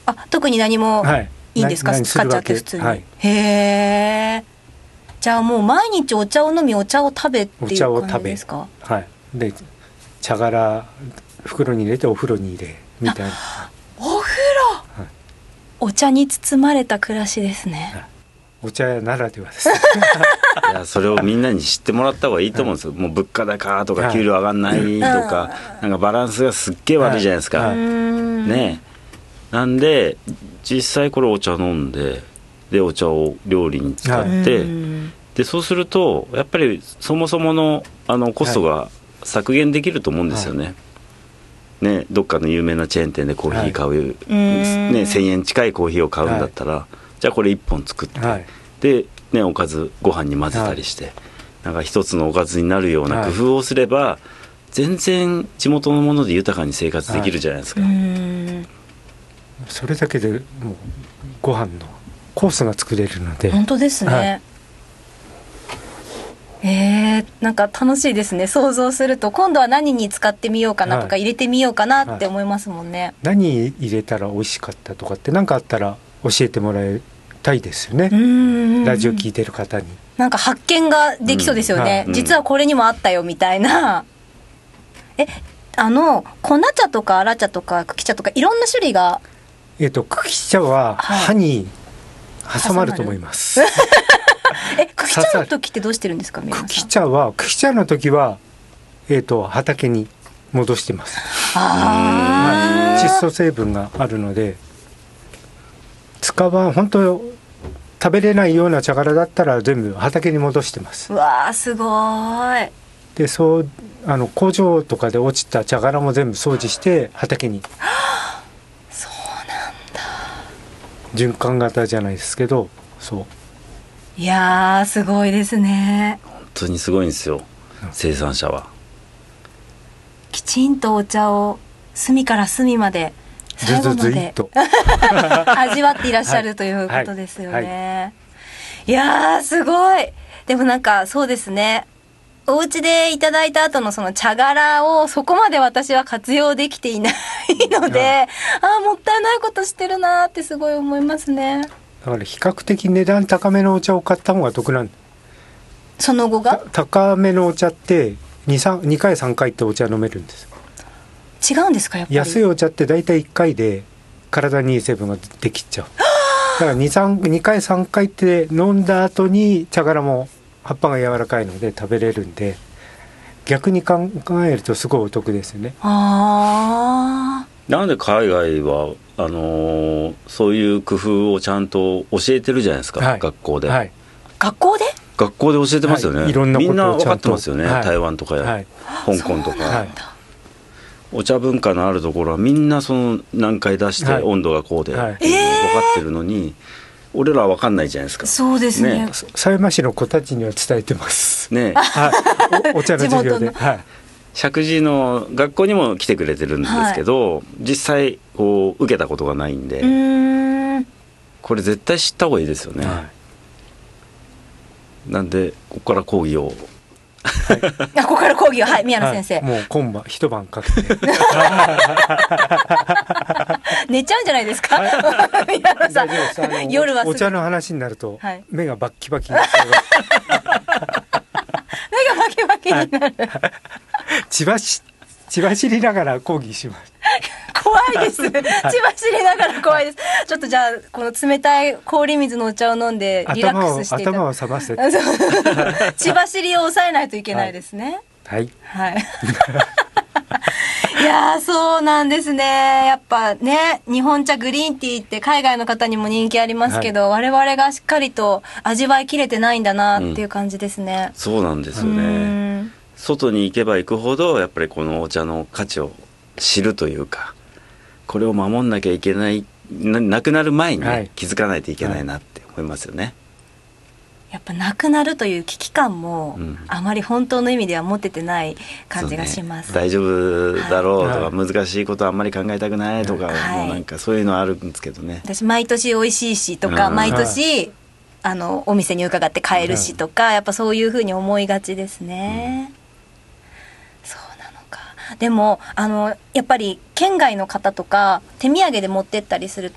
特に何もいいんですか、使っちゃって普通に、へえ。じゃあもう毎日お茶を飲みお茶を食べっていう感じですか。 で茶殻袋に入れてお風呂に入れみたいな。 お風呂、お茶に包まれた暮らしですね。 お茶屋ならではですいや、それをみんなに知ってもらった方がいいと思うんですよ。もう物価高とか給料上がんないとか、なんかバランスがすっげえ悪いじゃないですか、ね。なんで実際これお茶飲んで、でお茶を料理に使って、でそうするとやっぱりそもそものコストが削減できると思うんですよね。ね、どっかの有名なチェーン店でコーヒー買う、ね、1000円近いコーヒーを買うんだったら、じゃあこれ1本作って、で、ね、おかずご飯に混ぜたりして、なんか一つのおかずになるような工夫をすれば、全然地元のもので豊かに生活できるじゃないですか。 それだけでもうご飯のコースが作れるので。 本当ですね、なんか楽しいですね。想像すると今度は何に使ってみようかなとか、入れてみようかなって思いますもんね。 何入れたら美味しかったとかって何かあったら教えてもらいたいですよね。ラジオ聞いてる方になんか発見ができそうですよね、実はこれにもあったよみたいな。粉茶とか粗茶とか茎茶とかいろんな種類が、 茎茶は歯に挟まると思います。 茎茶の時ってどうしてるんですか。 茎茶の時は畑に戻してます。窒素成分があるので、本当食べれないような茶殻だったら全部畑に戻してます。 うわー、すごい。 で工場とかで落ちた茶殻も全部掃除して畑に。 そうなんだ。 循環型じゃないですけど、そう。 いやー、すごいですね。 本当にすごいんですよ、生産者は。 きちんとお茶を隅から隅まで最後まで味わっていらっしゃるということですよね。いやー、すごい。でもなんかそうですね、お家でいただいた後のその茶殻をそこまで私は活用できていないので、もったいないことしてるなってすごい思いますね。 だから比較的値段高めのお茶を買った方が得なんだ。 その後が高めのお茶って2回3回ってお茶飲めるんです。 違うんですか。やっぱり安いお茶って大体1回で体にいい成分ができちゃう。だから 2回3回って飲んだ後に茶殻も葉っぱが柔らかいので食べれるんで、逆に考えるとすごいお得ですよね。 なんで海外はそういう工夫をちゃんと教えてるじゃないですか、学校で、 学校で教えてますよね、 いろんなことをみんな分かってますよね、台湾とか、香港とか、お茶文化のあるところはみんなその何回出して温度がこうで、分かってるのに、俺らは分かんないじゃないですか。 そうですね。 狭山市の子たちには伝えてますね。お茶の授業で。 石神井の学校にも来てくれてるんですけど、実際こう受けたことがないんで、これ絶対知った方がいいですよね。なんでここから講義をここから講義を、宮野先生、 もう今晩一晩かけて寝ちゃうんじゃないですか。宮野さん、夜はお茶の話になると、目がバッキバキになっちゃう。 目がバキバキになる。 千葉知りながら講義します。 怖いです。千葉知りながら怖いです。ちょっとじゃあこの冷たい氷水のお茶を飲んでリラックスして頭を冷ませて千葉知りを抑えないといけないですね。 はい。 いや、そうなんですね。やっぱね、日本茶グリーンティーって海外の方にも人気ありますけど、我々がしっかりと味わいきれてないんだなっていう感じですね。 そうなんですよね。外に行けば行くほどやっぱりこのお茶の価値を知るというか、これを守んなきゃいけない、なくなる前に、気づかないといけないなって思いますよね。 やっぱなくなるという危機感も、あまり本当の意味では持ててない感じがします。 大丈夫だろうとか、難しいことはあんまり考えたくないとか、もうなんかそういうのあるんですけどね。 私毎年美味しいしとか、毎年お店に伺って買えるしとか、やっぱそういうふうに思いがちですね。そうなのか。でもやっぱり県外の方とか手土産で持ってったりする